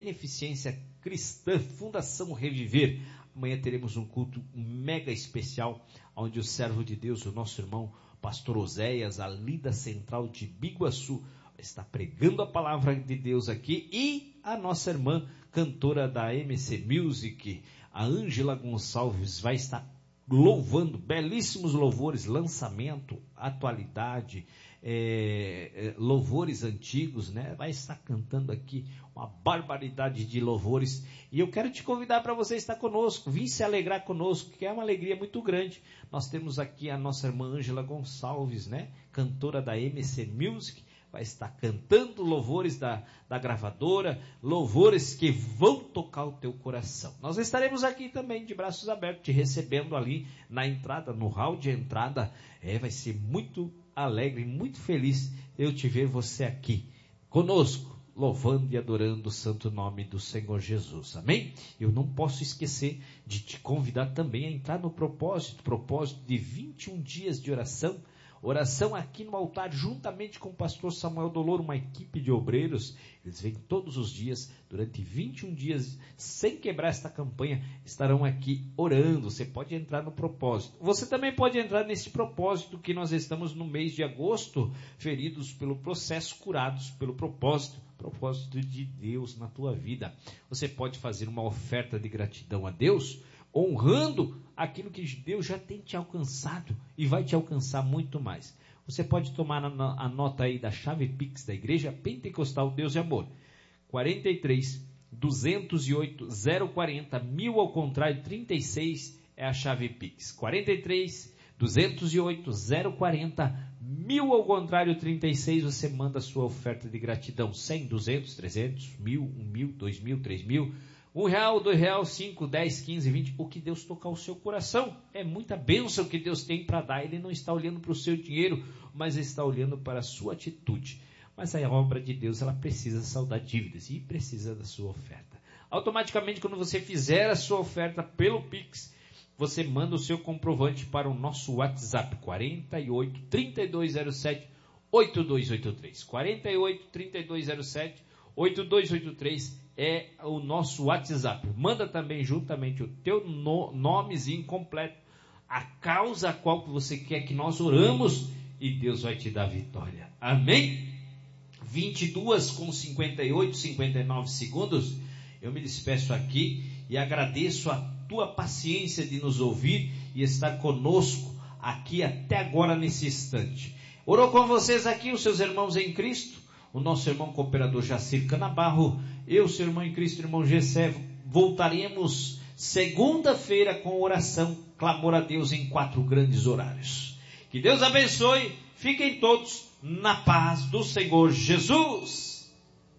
Beneficência Cristã, Fundação Reviver. Amanhã teremos um culto mega especial, onde o servo de Deus, o nosso irmão pastor Oséias, ali da central de Biguaçu, está pregando a palavra de Deus aqui, e a nossa irmã cantora da MC Music, a Ângela Gonçalves, vai estar louvando, belíssimos louvores, lançamento, atualidade, louvores antigos, né? Vai estar cantando aqui uma barbaridade de louvores, e eu quero te convidar para você estar conosco, vir se alegrar conosco, que é uma alegria muito grande. Nós temos aqui a nossa irmã Ângela Gonçalves, né? Cantora da MC Music, vai estar cantando louvores da gravadora, louvores que vão tocar o teu coração. Nós estaremos aqui também de braços abertos, te recebendo ali na entrada, no hall de entrada. Vai ser muito alegre, muito feliz eu te ver você aqui conosco, louvando e adorando o santo nome do Senhor Jesus. Amém? Eu não posso esquecer de te convidar também a entrar no propósito de 21 dias de oração aqui no altar, juntamente com o pastor Samuel Dolor, uma equipe de obreiros. Eles vêm todos os dias, durante 21 dias, sem quebrar esta campanha, estarão aqui orando. Você pode entrar no propósito. Você também pode entrar nesse propósito que nós estamos no mês de agosto, feridos pelo processo, curados pelo propósito de Deus na tua vida. Você pode fazer uma oferta de gratidão a Deus, honrando aquilo que Deus já tem te alcançado e vai te alcançar muito mais. Você pode tomar a nota aí da chave Pix da Igreja Pentecostal Deus e Amor. 43 208 040 1000 ao contrário 36 é a chave Pix. 43 208 040 1000 ao contrário 36, você manda a sua oferta de gratidão. 100, 200, 300, 1000, 1000, 2000, 3000, R$1, R$2, 5, 10, 15, 20, o que Deus tocar o seu coração. É muita bênção que Deus tem para dar. Ele não está olhando para o seu dinheiro, mas está olhando para a sua atitude. Mas a obra de Deus, ela precisa saldar dívidas e precisa da sua oferta. Automaticamente, quando você fizer a sua oferta pelo Pix, você manda o seu comprovante para o nosso WhatsApp, 48 3207 8283. 48 3207 8283 é o nosso WhatsApp. Manda também juntamente o teu nomezinho completo, a causa a qual você quer que nós oramos, e Deus vai te dar vitória. Amém? 22 com 58, 59 segundos. Eu me despeço aqui e agradeço a tua paciência de nos ouvir e estar conosco aqui até agora nesse instante. Orou com vocês aqui os seus irmãos em Cristo, o nosso irmão cooperador Jacir Canabarro, eu, seu irmão em Cristo, irmão Gessé. Voltaremos segunda-feira com oração, clamor a Deus em 4 grandes horários. Que Deus abençoe, fiquem todos na paz do Senhor Jesus.